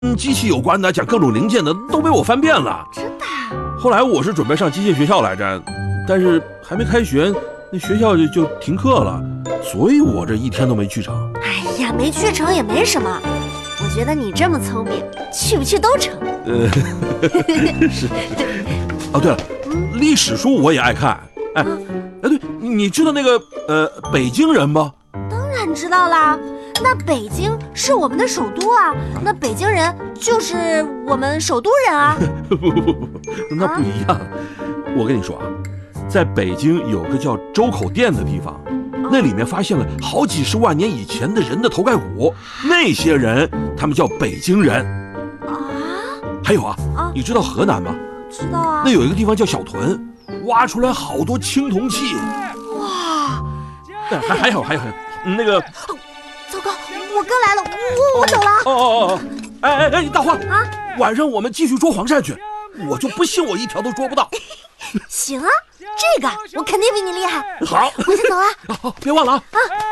机器有关的，讲各种零件的，都被我翻遍了。 真的？ 后来我是准备上机械学校来着，但是还没开学，那学校就停课了，所以我这一天都没去成。 哎呀，没去成也没什么，我觉得你这么聪明，去不去都成。 是。哦，对了，历史书我也爱看。哎，对，你知道那个北京人吗？ 当然知道啦，那北京是我们的首都啊，那北京人就是我们首都人啊。 不，那不一样。我跟你说啊，在北京有个叫周口店的地方，那里面发现了好几十万年以前的人的头盖骨，那些人他们叫北京人。 啊？ 还有啊，你知道河南吗？ 知道啊。 那有一个地方叫小屯，挖出来好多青铜器。 哇！ 还有，那个， 糟糕，我哥来了，我走了。 哦，哎，大花啊， 晚上我们继续捉黄鳝去，我就不信我一条都捉不到。 行啊，这个我肯定比你厉害。 好， 我先走了。 好，别忘了啊。 啊。